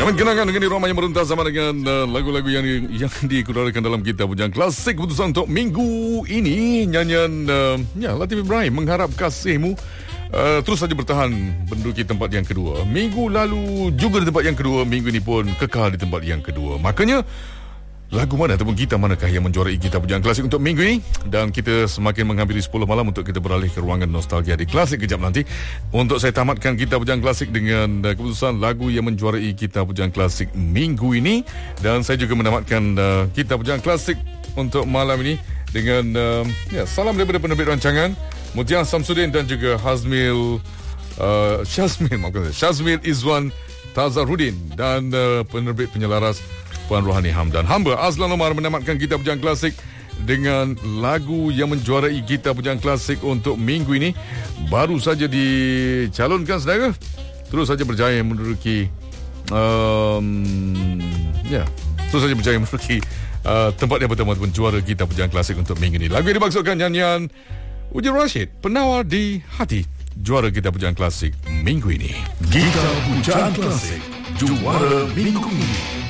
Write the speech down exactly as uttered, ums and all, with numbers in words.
Kenangan dengan irama yang merentas sama dengan uh, lagu-lagu yang yang dikeluarkan dalam Kitab Bujang Klasik keputusan untuk minggu ini. Nyanyian uh, ya, Latif Ibrahim, Mengharap Kasihmu, uh, terus saja bertahan menduduki tempat yang kedua. Minggu lalu juga di tempat yang kedua, minggu ini pun kekal di tempat yang kedua. Makanya lagu mana ataupun gitar manakah yang menjuarai Kitab Bujang Klasik untuk minggu ini? Dan kita semakin menghampiri sepuluh malam untuk kita beralih ke ruangan nostalgia di Klasik kejap nanti. Untuk saya tamatkan Kitab Bujang Klasik dengan uh, keputusan lagu yang menjuarai Kitab Bujang Klasik minggu ini. Dan saya juga menamatkan uh, Kitab Bujang Klasik untuk malam ini dengan uh, ya, salam daripada penerbit rancangan Mutiara Samsudin dan juga Hazmil uh, Syazmil, maafkan saya, Syazmil Izwan Tazarudin dan uh, penerbit penyelaras Puan Rohani Hamdan. Hamba Azlan Omar menamatkan Kitab Bujang Klasik dengan lagu yang menjuarai Kitab Bujang Klasik untuk minggu ini. Baru saja dicalonkan saudara, terus saja berjaya menduduki um, ya, terus saja berjaya menduduki uh, tempat yang pertama ataupun juara Kitab Bujang Klasik untuk minggu ini. Lagu yang dimaksudkan nyanyian Uji Rashid, Penawar di Hati, juara Kitab Bujang Klasik minggu ini. Kitab Bujang Klasik, juara minggu ini.